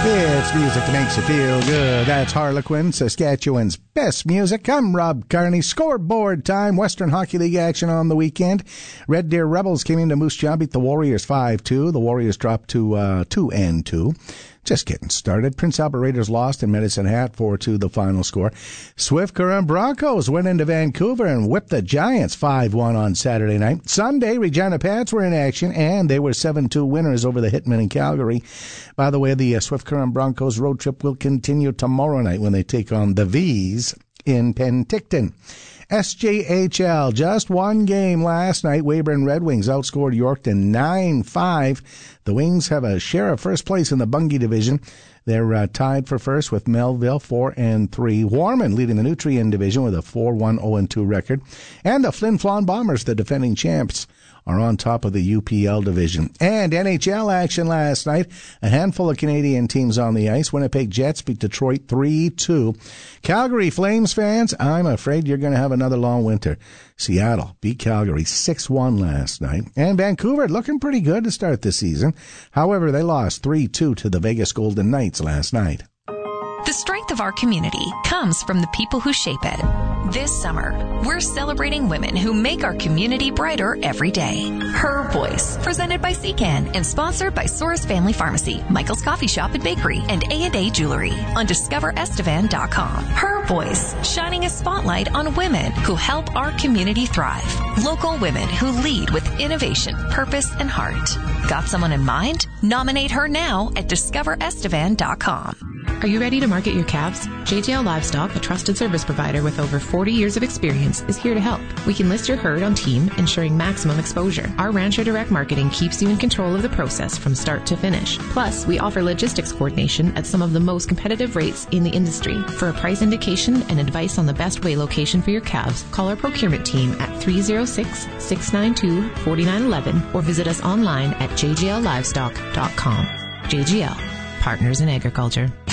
It's music that makes you feel good. That's Harlequin, Saskatchewan's best music. I'm Rob Carney. Scoreboard time. Western Hockey League action on the weekend. Red Deer Rebels came into Moose Jaw, beat the Warriors 5-2. The Warriors dropped to 2-2. Just getting started. Prince Albert Raiders lost in Medicine Hat 4-2 the final score. Swift Current Broncos went into Vancouver and whipped the Giants 5-1 on Saturday night. Sunday, Regina Pats were in action, and they were 7-2 winners over the Hitmen in Calgary. By the way, the Swift Current Broncos road trip will continue tomorrow night when they take on the V's in Penticton. SJHL, just one game last night. Weyburn Red Wings outscored Yorkton 9-5. The Wings have a share of first place in the Bungie division. They're tied for first with Melville 4-3. Warman leading the Nutrien division with a 4-1 0-2 record. And the Flin Flon Bombers, the defending champs, are on top of the UPL division. And NHL action last night. A handful of Canadian teams on the ice. Winnipeg Jets beat Detroit 3-2. Calgary Flames fans, I'm afraid you're going to have another long winter. Seattle beat Calgary 6-1 last night. And Vancouver looking pretty good to start the season. However, they lost 3-2 to the Vegas Golden Knights last night. The strength of our community comes from the people who shape it. This summer, we're celebrating women who make our community brighter every day. Her Voice, presented by Secan and sponsored by Soros Family Pharmacy, Michael's Coffee Shop and Bakery, and A&A Jewelry on DiscoverEstevan.com. Her Voice, shining a spotlight on women who help our community thrive. Local women who lead with innovation, purpose, and heart. Got someone in mind? Nominate her now at DiscoverEstevan.com. Are you ready to market your calves? JJL Livestock, a trusted service provider with over 40 years of experience, is here to help. We can list your herd on team, ensuring maximum exposure. Our Rancher Direct Marketing keeps you in control of the process from start to finish. Plus, we offer logistics coordination at some of the most competitive rates in the industry. For a price indication and advice on the best way location for your calves, call our procurement team at 306-692-4911 or visit us online at jjllivestock.com. JGL, Partners in Agriculture.